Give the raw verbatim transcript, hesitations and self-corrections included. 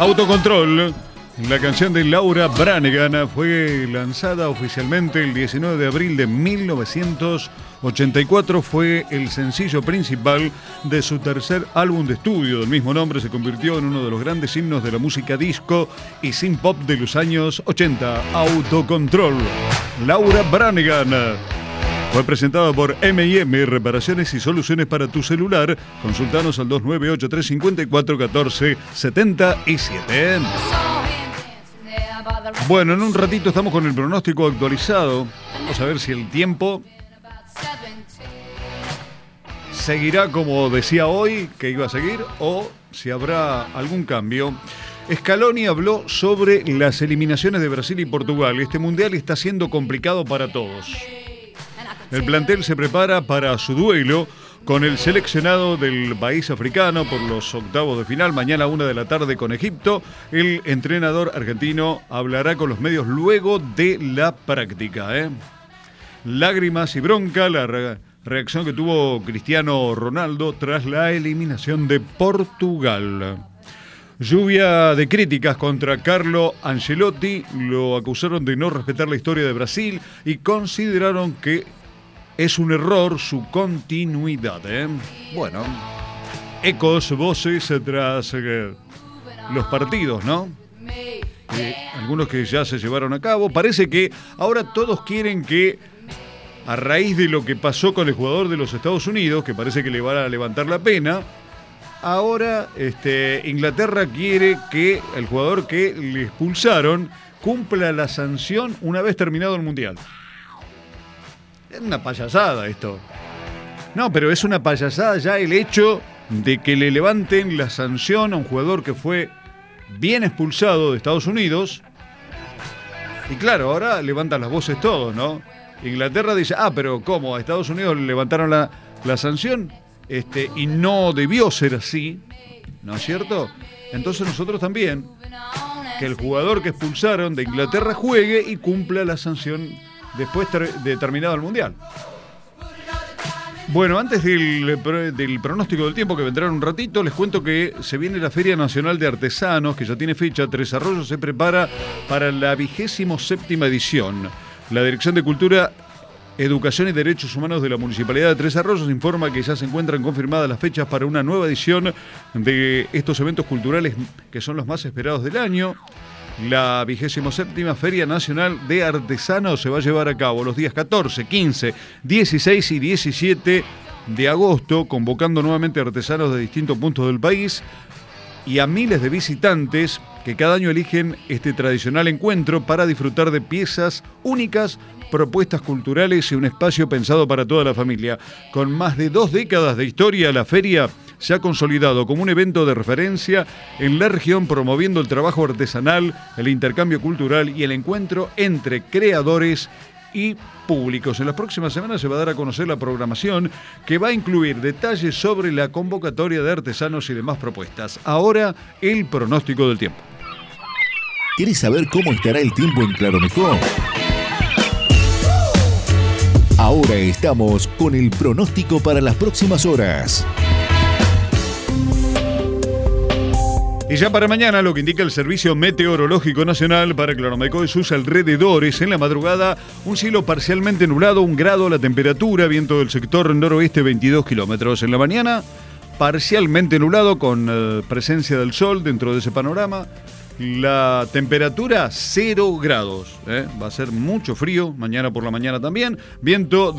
Autocontrol, la canción de Laura Branigan, fue lanzada oficialmente el diecinueve de abril de mil novecientos ochenta y cuatro. Fue el sencillo principal de su tercer álbum de estudio del mismo nombre. Se convirtió en uno de los grandes himnos de la música disco y synth pop de los años ochenta. Autocontrol, Laura Branigan. Fue presentado por eme y eme, reparaciones y soluciones para tu celular. Consultanos al dos nueve ocho tres cinco cuatro uno cuatro siete siete. Bueno, en un ratito estamos con el pronóstico actualizado. Vamos a ver si el tiempo seguirá como decía hoy que iba a seguir o si habrá algún cambio. Scaloni habló sobre las eliminaciones de Brasil y Portugal. Este mundial está siendo complicado para todos. El plantel se prepara para su duelo con el seleccionado del país africano por los octavos de final, mañana a una de la tarde con Egipto. El entrenador argentino hablará con los medios luego de la práctica. ¿eh? Lágrimas y bronca, la re- reacción que tuvo Cristiano Ronaldo tras la eliminación de Portugal. Lluvia de críticas contra Carlo Ancelotti. Lo acusaron de no respetar la historia de Brasil y consideraron que es un error su continuidad. ¿eh? Bueno, ecos, voces tras eh, los partidos, ¿no? Eh, algunos que ya se llevaron a cabo. Parece que ahora todos quieren que, a raíz de lo que pasó con el jugador de los Estados Unidos, que parece que le va a levantar la pena, ahora este, Inglaterra quiere que el jugador que le expulsaron cumpla la sanción una vez terminado el Mundial. Es una payasada esto. No, pero es una payasada ya el hecho de que le levanten la sanción a un jugador que fue bien expulsado de Estados Unidos. Y claro, ahora levantan las voces todos, ¿no? Inglaterra dice, ah, pero ¿cómo? A Estados Unidos le levantaron la, la sanción este, y no debió ser así, ¿no es cierto? Entonces nosotros también, que el jugador que expulsaron de Inglaterra juegue y cumpla la sanción después ter- de terminado el Mundial. Bueno, antes del, del pronóstico del tiempo que vendrá en un ratito, les cuento que se viene la Feria Nacional de Artesanos, que ya tiene fecha. Tres Arroyos se prepara para la vigésimo séptima edición. La Dirección de Cultura, Educación y Derechos Humanos de la Municipalidad de Tres Arroyos informa que ya se encuentran confirmadas las fechas para una nueva edición de estos eventos culturales que son los más esperados del año. La vigésimo séptima Feria Nacional de Artesanos se va a llevar a cabo los días catorce, quince, dieciséis y diecisiete de agosto, convocando nuevamente a artesanos de distintos puntos del país y a miles de visitantes que cada año eligen este tradicional encuentro para disfrutar de piezas únicas, propuestas culturales y un espacio pensado para toda la familia. Con más de dos décadas de historia, la feria se ha consolidado como un evento de referencia en la región, promoviendo el trabajo artesanal, el intercambio cultural y el encuentro entre creadores y públicos. En las próximas semanas se va a dar a conocer la programación, que va a incluir detalles sobre la convocatoria de artesanos y demás propuestas. Ahora, el pronóstico del tiempo. ¿Querés saber cómo estará el tiempo en Claro.Mejó? Ahora estamos con el pronóstico para las próximas horas. Y ya para mañana, lo que indica el Servicio Meteorológico Nacional para Claro.Mejó y sus alrededores: en la madrugada, un cielo parcialmente nublado, un grado la temperatura, viento del sector noroeste veintidós kilómetros. En la mañana, parcialmente nublado con eh, presencia del sol dentro de ese panorama. La temperatura cero grados. ¿eh? Va a ser mucho frío, mañana por la mañana también. Viento